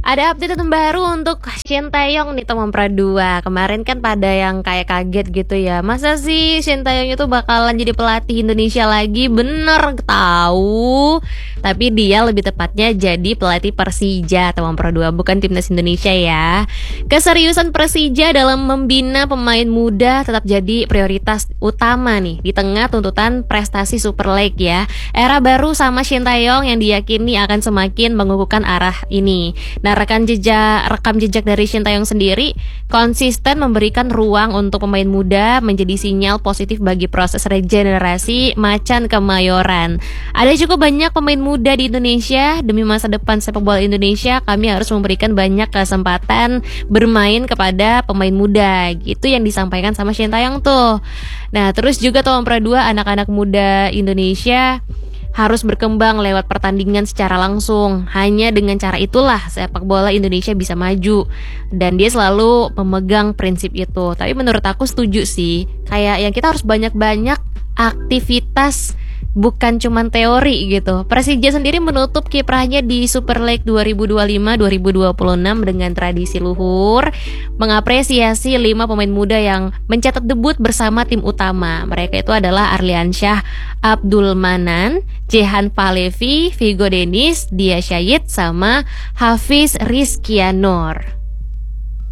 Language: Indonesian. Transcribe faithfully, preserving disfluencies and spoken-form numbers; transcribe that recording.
Ada update terbaru untuk Shin Taeyong nih teman Pra dua. Kemarin kan pada yang kayak kaget gitu ya. Masa sih Shin Taeyong itu bakalan jadi pelatih Indonesia lagi? Bener tahu. Tapi dia lebih tepatnya jadi pelatih Persija teman Pra dua, bukan timnas Indonesia ya. Keseriusan Persija dalam membina pemain muda tetap jadi prioritas utama nih di tengah tuntutan prestasi Super League ya. Era baru sama Shin Taeyong yang diyakini akan semakin mengukuhkan arah ini. Nah, rekan jejak rekam jejak dari Shin Taeyong sendiri konsisten memberikan ruang untuk pemain muda menjadi sinyal positif bagi proses regenerasi macan kemayoran. Ada cukup banyak pemain muda di Indonesia. Demi masa depan sepak bola Indonesia, kami harus memberikan banyak kesempatan bermain kepada pemain muda. Gitu yang disampaikan sama Shin Taeyong tuh. Nah, terus juga Tom Pra dua, anak-anak muda Indonesia harus berkembang lewat pertandingan secara langsung. Hanya dengan cara itulah sepak bola Indonesia bisa maju. Dan dia selalu memegang prinsip itu. Tapi menurut aku setuju sih. Kayak yang kita harus banyak-banyak aktivitas, bukan cuman teori gitu. Persija sendiri menutup kiprahnya di Super League dua ribu dua puluh lima dua ribu dua puluh enam dengan tradisi luhur, mengapresiasi lima pemain muda yang mencatat debut bersama tim utama. Mereka itu adalah Arliansyah Abdul Manan, Jehan Palevi, Vigo Denis, Dia Syahid, sama Hafiz Rizkianur.